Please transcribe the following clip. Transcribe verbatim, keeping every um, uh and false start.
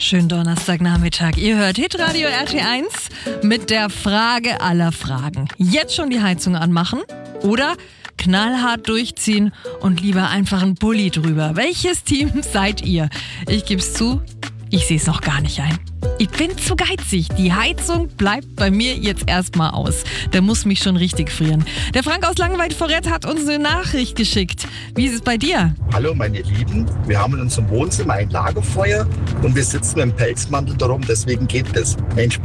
Schönen Donnerstagnachmittag. Ihr hört Hitradio R T eins mit der Frage aller Fragen. Jetzt schon die Heizung anmachen oder knallhart durchziehen und lieber einfach einen Pulli drüber? Welches Team seid ihr? Ich geb's zu, ich sehe es noch gar nicht ein. Ich bin zu geizig. Die Heizung bleibt bei mir jetzt erstmal aus. Der muss mich schon richtig frieren. Der Frank aus Langenweid-Forrett hat uns eine Nachricht geschickt. Wie ist es bei dir? Hallo meine Lieben, wir haben in unserem Wohnzimmer ein Lagerfeuer und wir sitzen im Pelzmantel darum, deswegen geht das. Mensch,